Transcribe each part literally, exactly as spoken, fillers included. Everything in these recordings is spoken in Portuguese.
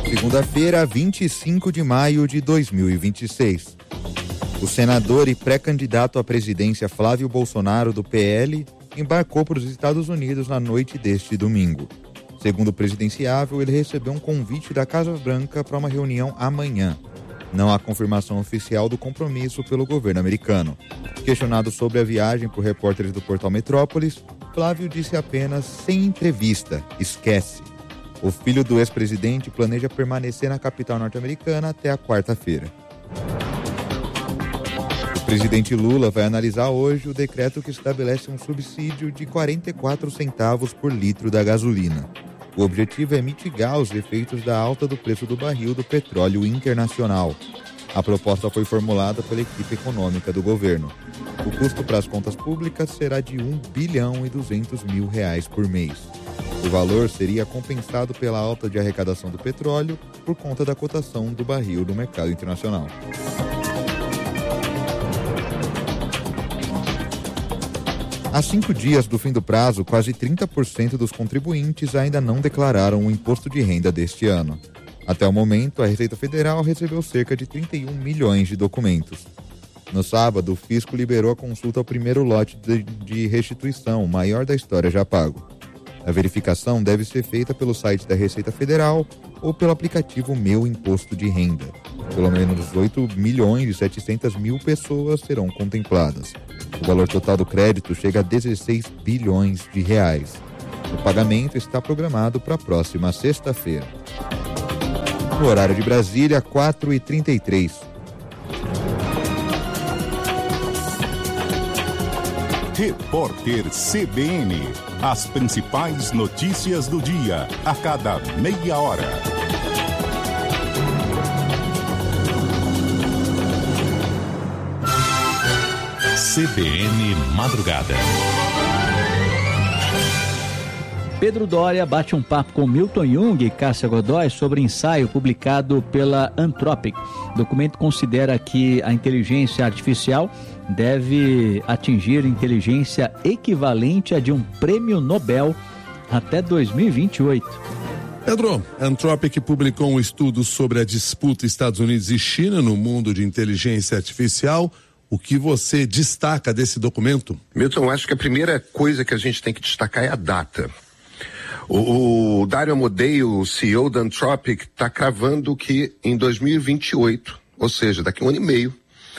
Segunda-feira, vinte e cinco de maio de dois mil e vinte e seis. O senador e pré-candidato à presidência Flávio Bolsonaro, do P L, embarcou para os Estados Unidos na noite deste domingo. Segundo o presidenciável, ele recebeu um convite da Casa Branca para uma reunião amanhã. Não há confirmação oficial do compromisso pelo governo americano. Questionado sobre a viagem por repórteres do portal Metrópolis, Flávio disse apenas: sem entrevista, esquece. O filho do ex-presidente planeja permanecer na capital norte-americana até a quarta-feira. O presidente Lula vai analisar hoje o decreto que estabelece um subsídio de quarenta e quatro centavos por litro da gasolina. O objetivo é mitigar os efeitos da alta do preço do barril do petróleo internacional. A proposta foi formulada pela equipe econômica do governo. O custo para as contas públicas será de um bilhão e duzentos mil reais por mês. O valor seria compensado pela alta de arrecadação do petróleo por conta da cotação do barril no mercado internacional. Há cinco dias do fim do prazo, quase trinta por cento dos contribuintes ainda não declararam o imposto de renda deste ano. Até o momento, a Receita Federal recebeu cerca de trinta e um milhões de documentos. No sábado, o fisco liberou a consulta ao primeiro lote de, de restituição, o maior da história já pago. A verificação deve ser feita pelo site da Receita Federal ou pelo aplicativo Meu Imposto de Renda. Pelo menos oito milhões e setecentas mil pessoas serão contempladas. O valor total do crédito chega a dezesseis bilhões de reais. O pagamento está programado para a próxima sexta-feira. No horário de Brasília, quatro e trinta e três. Repórter C B N. As principais notícias do dia, a cada meia hora. C B N Madrugada. Pedro Doria bate um papo com Milton Jung e Cássia Godoy sobre ensaio publicado pela Anthropic. O documento considera que a inteligência artificial deve atingir inteligência equivalente a de um prêmio Nobel até dois mil e vinte e oito. Pedro, a Anthropic publicou um estudo sobre a disputa Estados Unidos e China no mundo de inteligência artificial. O que você destaca desse documento? Milton, acho que a primeira coisa que a gente tem que destacar é a data. O, o Dario Amodei, o C E O da Anthropic, está cravando que em dois mil e vinte e oito, ou seja, daqui a um ano e meio,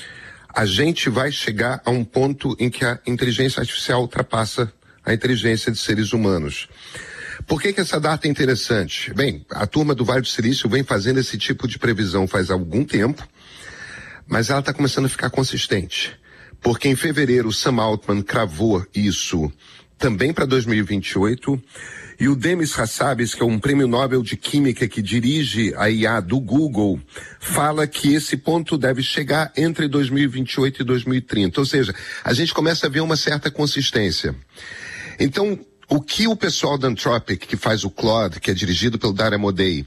a gente vai chegar a um ponto em que a inteligência artificial ultrapassa a inteligência de seres humanos. Por que que essa data é interessante? Bem, a turma do Vale do Silício vem fazendo esse tipo de previsão faz algum tempo, mas ela está começando a ficar consistente. Porque em fevereiro o Sam Altman cravou isso também para dois mil e vinte e oito, e o Demis Hassabis, que é um prêmio Nobel de Química que dirige a I A do Google, fala que esse ponto deve chegar entre dois mil e vinte e oito e dois mil e trinta. Ou seja, a gente começa a ver uma certa consistência. Então, o que o pessoal da Anthropic, que faz o Claude, que é dirigido pelo Dario Amodei,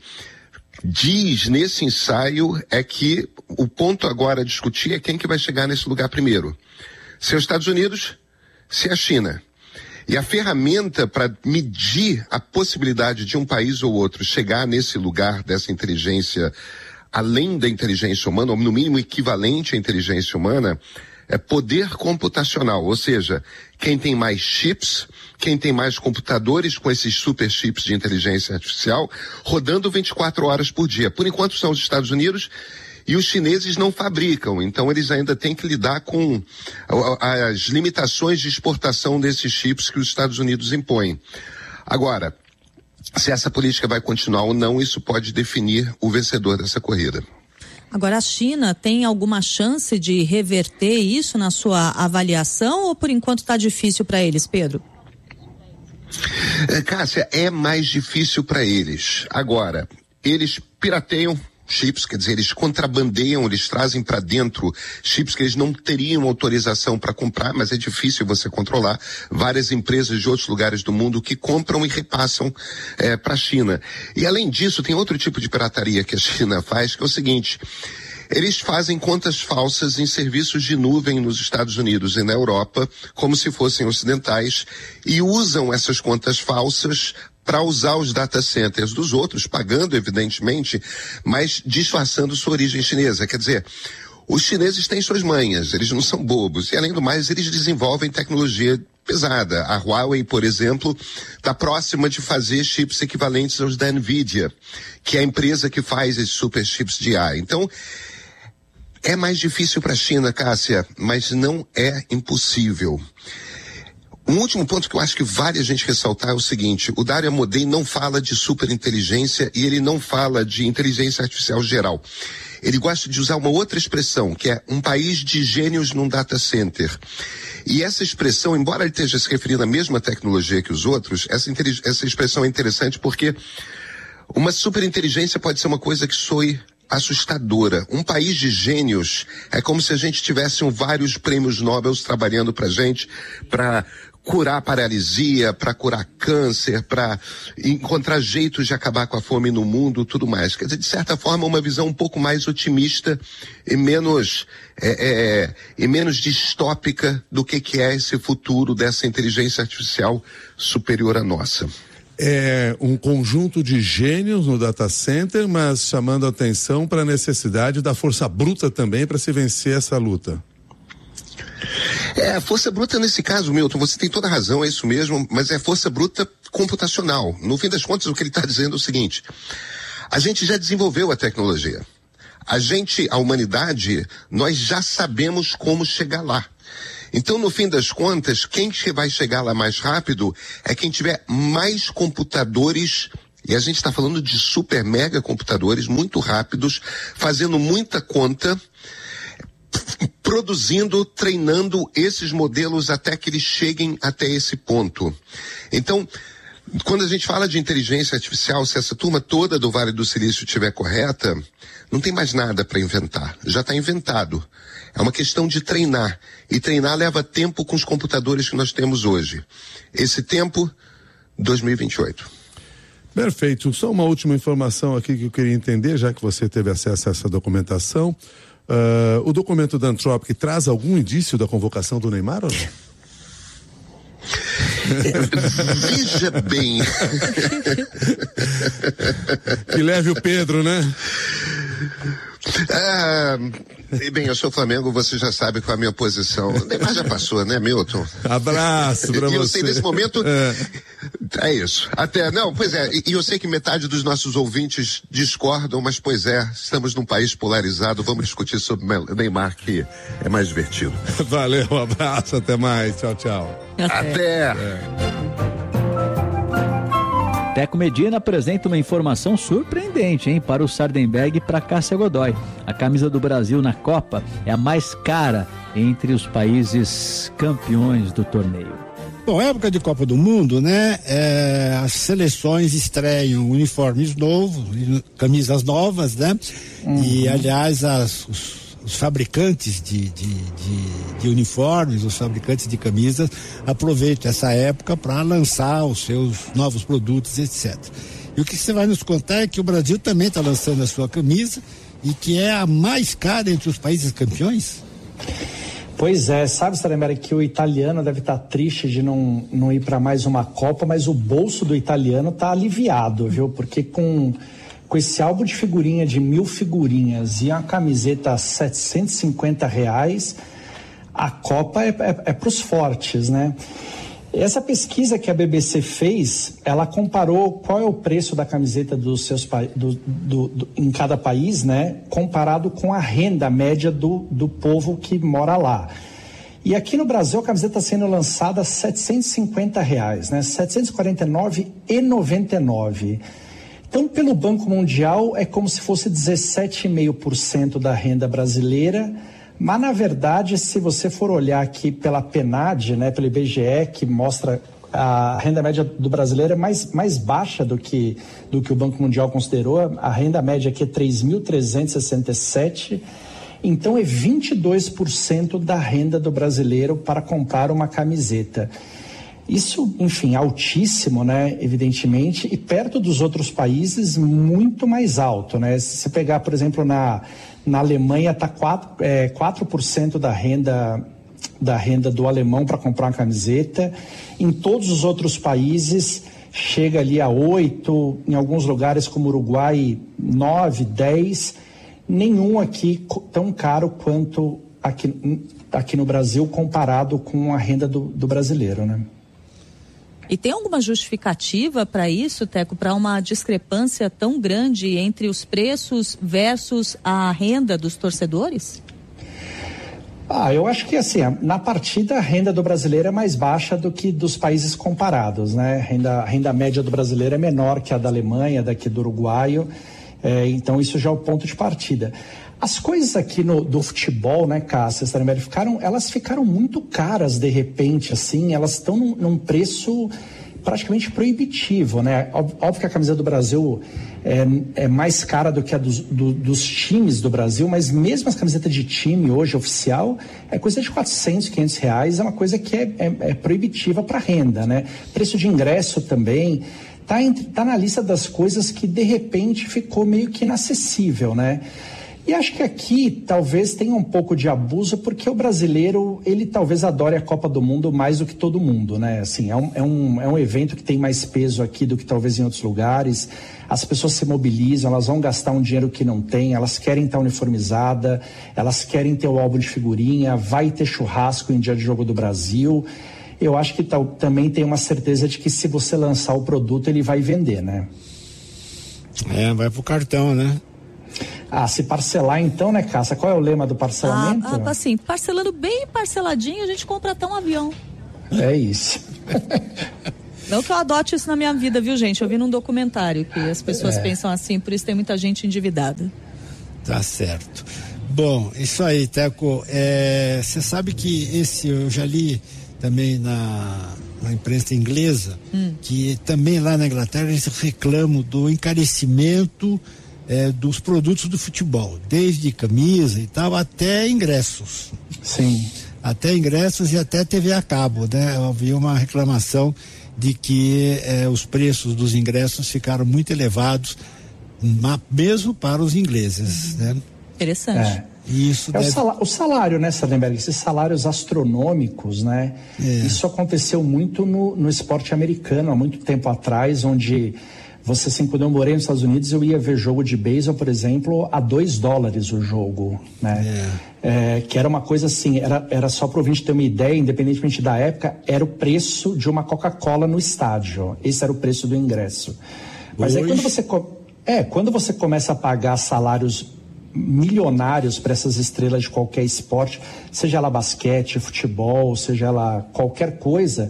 diz nesse ensaio é que o ponto agora a discutir é quem que vai chegar nesse lugar primeiro. Se é os Estados Unidos, se é a China. E a ferramenta para medir a possibilidade de um país ou outro chegar nesse lugar dessa inteligência, além da inteligência humana, ou no mínimo equivalente à inteligência humana, é poder computacional. Ou seja, quem tem mais chips, quem tem mais computadores com esses super chips de inteligência artificial, rodando vinte e quatro horas por dia. Por enquanto são os Estados Unidos. E os chineses não fabricam, então eles ainda têm que lidar com as limitações de exportação desses chips que os Estados Unidos impõem. Agora, se essa política vai continuar ou não, isso pode definir o vencedor dessa corrida. Agora, a China tem alguma chance de reverter isso na sua avaliação ou por enquanto está difícil para eles, Pedro? É, Cássia, é mais difícil para eles. Agora, eles pirateiam chips, quer dizer, eles contrabandeiam, eles trazem para dentro chips que eles não teriam autorização para comprar, mas é difícil você controlar. Várias empresas de outros lugares do mundo que compram e repassam é, para a China. E além disso, tem outro tipo de pirataria que a China faz, que é o seguinte: eles fazem contas falsas em serviços de nuvem nos Estados Unidos e na Europa, como se fossem ocidentais, e usam essas contas falsas para usar os data centers dos outros, pagando evidentemente, mas disfarçando sua origem chinesa. Quer dizer, os chineses têm suas manhas, eles não são bobos, e além do mais eles desenvolvem tecnologia pesada. A Huawei, por exemplo, está próxima de fazer chips equivalentes aos da Nvidia, que é a empresa que faz esses super chips de A I. Então, é mais difícil para a China, Cássia, mas não é impossível. Um último ponto que eu acho que vale a gente ressaltar é o seguinte: o Dario Amodei não fala de superinteligência e ele não fala de inteligência artificial geral. Ele gosta de usar uma outra expressão, que é um país de gênios num data center. E essa expressão, embora ele esteja se referindo à mesma tecnologia que os outros, essa, essa expressão é interessante porque uma superinteligência pode ser uma coisa que soe assustadora. Um país de gênios é como se a gente tivesse um, vários prêmios Nobel trabalhando pra gente, para curar paralisia, para curar câncer, para encontrar jeitos de acabar com a fome no mundo, tudo mais. Quer dizer, de certa forma, uma visão um pouco mais otimista e menos, é, é, e menos distópica do que, que é esse futuro dessa inteligência artificial superior à nossa. É um conjunto de gênios no data center, mas chamando a atenção para a necessidade da força bruta também para se vencer essa luta. É, força bruta nesse caso, Milton, você tem toda a razão, é isso mesmo, mas é força bruta computacional. No fim das contas, o que ele está dizendo é o seguinte: a gente já desenvolveu a tecnologia. A gente, a humanidade, nós já sabemos como chegar lá. Então, no fim das contas, quem vai chegar lá mais rápido é quem tiver mais computadores, e a gente está falando de super mega computadores muito rápidos, fazendo muita conta, produzindo, treinando esses modelos até que eles cheguem até esse ponto. Então, quando a gente fala de inteligência artificial, se essa turma toda do Vale do Silício estiver correta, não tem mais nada para inventar. Já está inventado. É uma questão de treinar. E treinar leva tempo com os computadores que nós temos hoje. Esse tempo, dois mil e vinte e oito. Perfeito. Só uma última informação aqui que eu queria entender, já que você teve acesso a essa documentação. Uh, o documento da Anthropic traz algum indício da convocação do Neymar ou não? Veja bem. Que leve o Pedro, né? Ah, bem, eu sou Flamengo, você já sabe qual é a minha posição. O Neymar já passou, né, Milton? Abraço pra e você. eu sei, nesse momento, é. é isso. Até, não, pois é, e eu sei que metade dos nossos ouvintes discordam, mas pois é, estamos num país polarizado, vamos discutir sobre Neymar, que é mais divertido. Valeu, um abraço, até mais, tchau, tchau. Até! É. Teco Medina apresenta uma informação surpreendente, hein, para o Sardenberg e para Cássia Godoy. A camisa do Brasil na Copa é a mais cara entre os países campeões do torneio. Bom, época de Copa do Mundo, né? É, as seleções estreiam uniformes novos, camisas novas, né? Uhum. E, aliás, as, os Os fabricantes de, de, de, de uniformes, os fabricantes de camisas aproveitam essa época para lançar os seus novos produtos, etcétera. E o que você vai nos contar é que o Brasil também está lançando a sua camisa e que é a mais cara entre os países campeões? Pois é, sabe, Saremera, que o italiano deve estar tá triste de não, não ir para mais uma Copa, mas o bolso do italiano está aliviado, viu? Porque com... Com esse álbum de figurinha de mil figurinhas e uma camiseta a setecentos e cinquenta reais, a Copa é, é, é para os fortes, né? Essa pesquisa que a B B C fez, ela comparou qual é o preço da camiseta dos seus, do, do, do, em cada país, né? Comparado com a renda média do, do povo que mora lá. E aqui no Brasil a camiseta está sendo lançada a setecentos e cinquenta reais, né? setecentos e quarenta e nove reais e noventa e nove centavos. Então, pelo Banco Mundial, é como se fosse dezessete vírgula cinco por cento da renda brasileira, mas, na verdade, se você for olhar aqui pela PNAD, né, pelo I B G E, que mostra a renda média do brasileiro é mais, mais baixa do que, do que o Banco Mundial considerou, a renda média aqui é três mil trezentos e sessenta e sete, então é vinte e dois por cento da renda do brasileiro para comprar uma camiseta. Isso, enfim, altíssimo, né, evidentemente, e perto dos outros países muito mais alto, né? Se você pegar, por exemplo, na, na Alemanha está quatro, é, quatro por cento da renda, da renda do alemão para comprar uma camiseta. Em todos os outros países chega ali a oito, em alguns lugares como Uruguai, nove, dez, nenhum aqui tão caro quanto aqui, aqui no Brasil, comparado com a renda do, do brasileiro, né? E tem alguma justificativa para isso, Teco, para uma discrepância tão grande entre os preços versus a renda dos torcedores? Ah, eu acho que assim, na partida a renda do brasileiro é mais baixa do que dos países comparados, né? A renda, a renda média do brasileiro é menor que a da Alemanha, daqui do uruguaio, é, então isso já é o ponto de partida. As coisas aqui no, do futebol, né, Cássia, ficaram, elas ficaram muito caras de repente, assim, elas estão num, num preço praticamente proibitivo, né? Óbvio que a camisa do Brasil é, é mais cara do que a dos, do, dos times do Brasil, mas mesmo as camisetas de time hoje oficial é coisa de quatrocentos, quinhentos reais, é uma coisa que é, é, é proibitiva para renda, né? Preço de ingresso também tá, entre, tá na lista das coisas que de repente ficou meio que inacessível, né? E acho que aqui talvez tenha um pouco de abuso, porque o brasileiro, ele talvez adore a Copa do Mundo mais do que todo mundo, né? Assim, é um, é um, é um evento que tem mais peso aqui do que talvez em outros lugares. As pessoas se mobilizam, elas vão gastar um dinheiro que não tem, elas querem estar uniformizada, elas querem ter o álbum de figurinha, vai ter churrasco em dia de jogo do Brasil. Eu acho que tal, também tem uma certeza de que se você lançar o produto, ele vai vender, né? É, vai pro cartão, né? Ah, se parcelar então, né, Cássia? Qual é o lema do parcelamento? Ah, assim, parcelando bem parceladinho, a gente compra até um avião. É isso. Não que eu adote isso na minha vida, viu, gente? Eu vi num documentário que as pessoas é. pensam assim, por isso tem muita gente endividada. Tá certo. Bom, isso aí, Teco. Você é, sabe que esse, eu já li também na, na imprensa inglesa, hum. que também lá na Inglaterra eles reclamam do encarecimento É, dos produtos do futebol, desde camisa e tal, até ingressos. Sim. Até ingressos e até T V a cabo, né? Havia uma reclamação de que eh, os preços dos ingressos ficaram muito elevados, mesmo para os ingleses, né? Interessante. É. E isso é deve... o, salário, o salário, né, Sardenberg? Esses salários astronômicos, né? É. Isso aconteceu muito no, no esporte americano, há muito tempo atrás, onde você, assim, quando eu morei nos Estados Unidos, eu ia ver jogo de beisebol, por exemplo, a dois dólares o jogo, né? É. É, que era uma coisa assim, era, era só para o ouvinte ter uma ideia, independentemente da época, era o preço de uma Coca-Cola no estádio. Esse era o preço do ingresso. Mas aí quando você, é, quando você começa a pagar salários milionários para essas estrelas de qualquer esporte, seja ela basquete, futebol, seja ela qualquer coisa,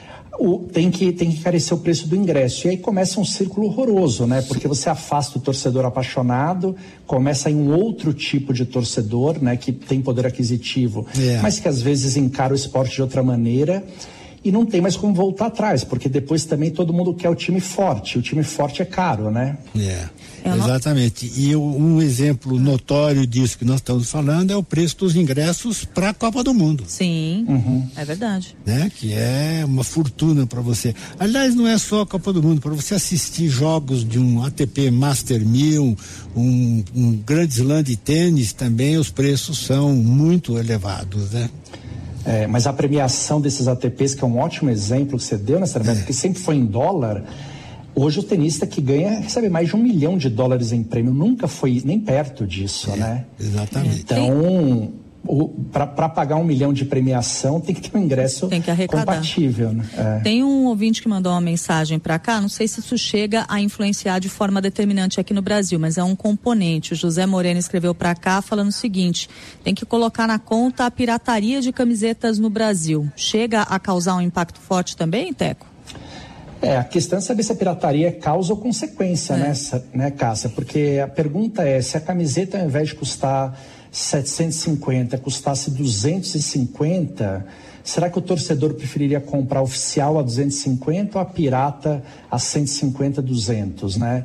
O, tem, que, tem que encarecer o preço do ingresso. E aí começa um círculo horroroso, né? Porque você afasta o torcedor apaixonado, começa em um outro tipo de torcedor, né? Que tem poder aquisitivo, yeah. mas que às vezes encara o esporte de outra maneira e não tem mais como voltar atrás, porque depois também todo mundo quer o time forte. O time forte é caro, né? Yeah. É, exatamente. E um exemplo notório disso que nós estamos falando é o preço dos ingressos para a Copa do Mundo. Sim, uhum. é verdade. Né? Que é uma fortuna para você. Aliás, não é só a Copa do Mundo, para você assistir jogos de um A T P Master mil, um, um grande slam de tênis, também os preços são muito elevados, né? É, mas a premiação desses A T Ps, que é um ótimo exemplo que você deu, né, Sérgio? É. Porque sempre foi em dólar. Hoje o tenista que ganha recebe mais de um milhão de dólares em prêmio, nunca foi nem perto disso, é, né? Exatamente. Então, para pagar um milhão de premiação tem que ter um ingresso tem que compatível, né? É. Tem um ouvinte que mandou uma mensagem para cá, não sei se isso chega a influenciar de forma determinante aqui no Brasil, mas é um componente. O José Moreno escreveu para cá falando o seguinte: tem que colocar na conta a pirataria de camisetas no Brasil. Chega a causar um impacto forte também, Teco? É, a questão é saber se a pirataria é causa ou consequência, é. né, né, Cássia? Porque a pergunta é, se a camiseta, ao invés de custar setecentos e cinquenta, custasse duzentos e cinquenta, será que o torcedor preferiria comprar a oficial a duzentos e cinquenta ou a pirata a cento e cinquenta, duzentos, né?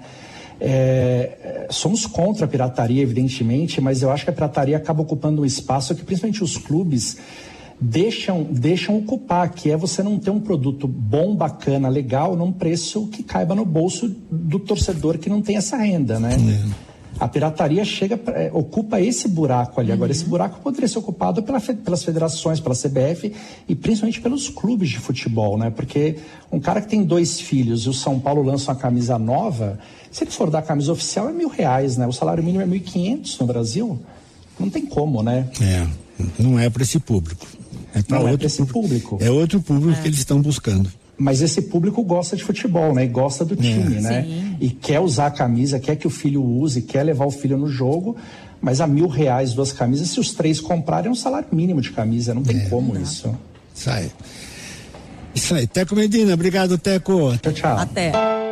É, somos contra a pirataria, evidentemente, mas eu acho que a pirataria acaba ocupando um espaço que principalmente os clubes deixam, deixam ocupar, que é você não ter um produto bom, bacana, legal, num preço que caiba no bolso do torcedor que não tem essa renda, né? A pirataria chega, é, ocupa esse buraco ali. Uhum. Agora, esse buraco poderia ser ocupado pela, pelas federações, pela C B F e principalmente pelos clubes de futebol, né? Porque um cara que tem dois filhos e o São Paulo lança uma camisa nova, se ele for dar a camisa oficial é mil reais, né? O salário mínimo é mil e quinhentos no Brasil. Não tem como, né? É, não é para esse público. É para outro é pra esse público. público. É outro público é. que eles estão buscando. Mas esse público gosta de futebol, né? E gosta do time, é. né? Sim. E quer usar a camisa, quer que o filho use, quer levar o filho no jogo, mas a mil reais duas camisas, se os três comprarem, é um salário mínimo de camisa, não tem é. como isso. Isso aí. Isso aí. Teco Medina, obrigado, Teco. Tchau, tchau. Até.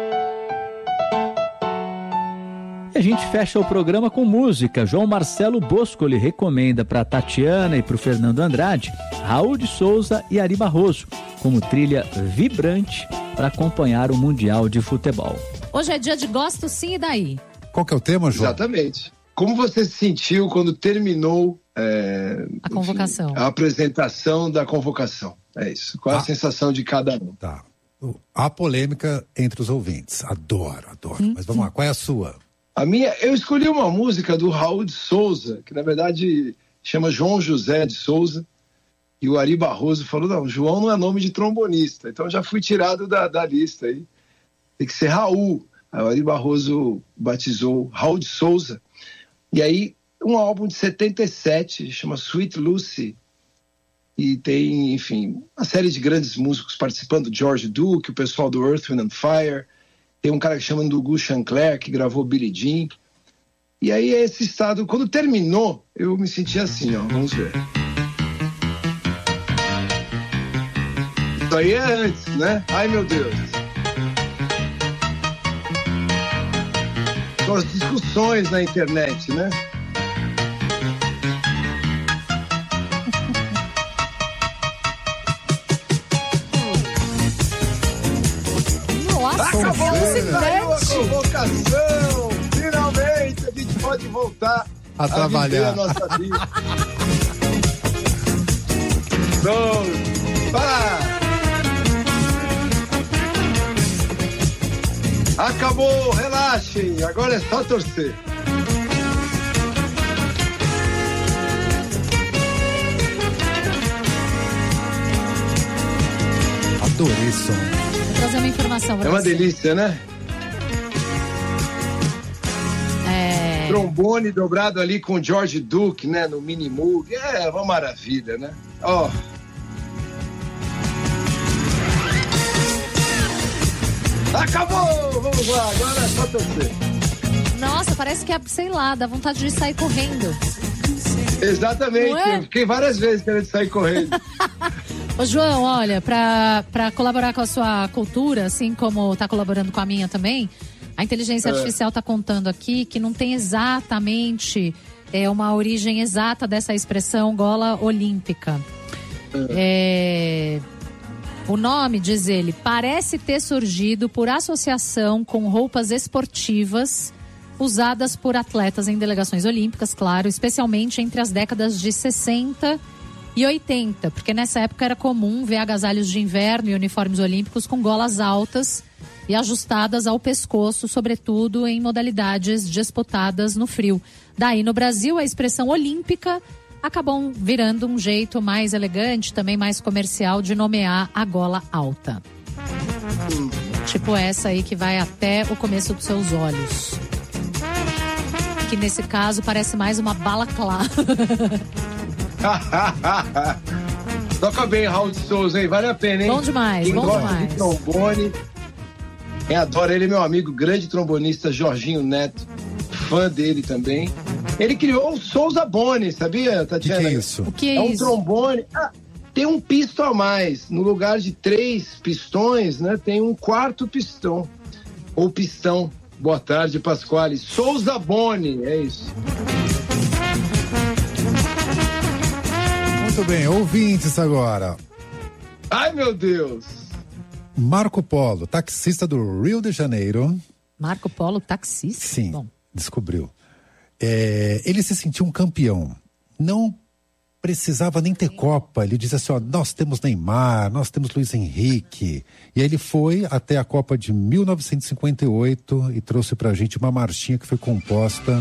E a gente fecha o programa com música. João Marcelo Boscoli recomenda para Tatiana e para o Fernando Andrade, Raul de Souza e Ari Barroso, como trilha vibrante para acompanhar o Mundial de Futebol. Hoje é dia de Gosto Sim e Daí. Qual que é o tema, João? Exatamente. Como você se sentiu quando terminou é, a convocação? Enfim, a apresentação da convocação. É isso. Qual é a ah. sensação de cada um? Tá. Há polêmica entre os ouvintes. Adoro, adoro. Hum, Mas vamos hum. lá, qual é a sua? A minha, eu escolhi uma música do Raul de Souza, que na verdade chama João José de Souza, e o Ari Barroso falou, não, João não é nome de trombonista, então já fui tirado da, da lista aí, tem que ser Raul. Aí o Ari Barroso batizou Raul de Souza, e aí um álbum de setenta e sete, chama Sweet Lucy, e tem, enfim, uma série de grandes músicos participando, George Duke, o pessoal do Earth, Wind and Fire. Tem um cara que chama Ndugu Chancler, que gravou Billie Jean. E aí esse estado, quando terminou, eu me senti assim, ó, vamos ver. Isso aí é antes, né? Ai, meu Deus. São as discussões na internet, né? Acabou a convocação! Finalmente a gente pode voltar a, a trabalhar a nossa vida. Dois, pá! Acabou, relaxem, agora é só torcer. Adorei esse som. Vou trazer uma informação pra É uma você. delícia, né? É... Trombone dobrado ali com o George Duke, né? No Mini Moog. É uma maravilha, né? Ó. Acabou! Vamos lá, agora é só torcer. Nossa, parece que é, sei lá, dá vontade de sair correndo. Exatamente, é? Eu fiquei várias vezes querendo sair correndo. Ô João, olha, pra, pra colaborar com a sua cultura, assim como tá colaborando com a minha também, a inteligência é. artificial tá contando aqui que não tem exatamente é, uma origem exata dessa expressão gola olímpica. É... É... O nome, diz ele, parece ter surgido por associação com roupas esportivas usadas por atletas em delegações olímpicas, claro, especialmente entre as décadas de sessenta e oitenta, porque nessa época era comum ver agasalhos de inverno e uniformes olímpicos com golas altas e ajustadas ao pescoço, sobretudo em modalidades disputadas no frio. Daí, no Brasil, a expressão olímpica acabou virando um jeito mais elegante, também mais comercial, de nomear a gola alta. Tipo essa aí que vai até o começo dos seus olhos. Que nesse caso parece mais uma balaclava. Toca bem, Raul de Souza, hein? Vale a pena, hein? Bom demais, Quem bom gosta demais. de trombone, quem adora ele é meu amigo, grande trombonista Jorginho Neto, fã dele também. Ele criou o Souza Boni, sabia, Tatiana? O que, que é isso? O que é, é um isso? trombone. Ah, tem um pisto a mais. No lugar de três pistões, né? Tem um quarto pistão. Ou pistão. Boa tarde, Pasquale. Souza Boni, é isso. Muito bem, ouvintes agora. Ai, meu Deus. Marco Polo, taxista do Rio de Janeiro. Marco Polo, taxista? Sim, Bom. descobriu. É, ele se sentiu um campeão. Não precisava nem ter Copa. Ele dizia assim, ó, nós temos Neymar, nós temos Luiz Henrique. E aí ele foi até a Copa de mil novecentos e cinquenta e oito e trouxe pra gente uma marchinha que foi composta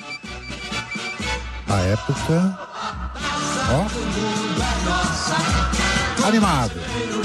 à época. Ó. Animado.